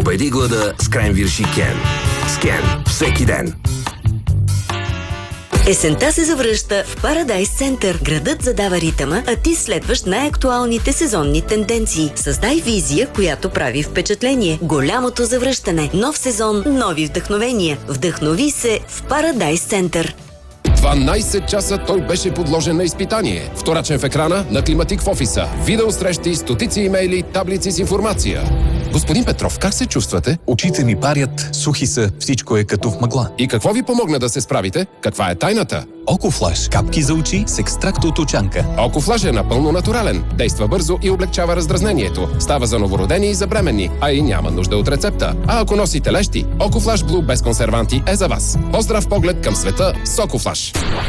Победи глада с Кренвирш и Кен. С Кен всеки ден. Есента се завръща в Парадайс Център. Градът задава ритъма, а ти следваш най-актуалните сезонни тенденции. Създай визия, която прави впечатление. Голямото завръщане. Нов сезон, нови вдъхновения. Вдъхнови се в Парадайс Център. 12 часа той беше подложен на изпитание. Вторачен в екрана, на климатик в офиса. Видеосрещи, стотици имейли, таблици с информация. Господин Петров, как се чувствате? Очите ми парят, сухи са, всичко е като в мъгла. И какво ви помогна да се справите? Каква е тайната? Окофлаш, капки за очи с екстракт от очанка. Окофлаш е напълно натурален. Действа бързо и облегчава раздразнението. Става за новородени и за бременни, а и няма нужда от рецепта. А ако носите лещи, Окофлаш Блу без консерванти е за вас. Поздрав поглед към света с Окофлаш.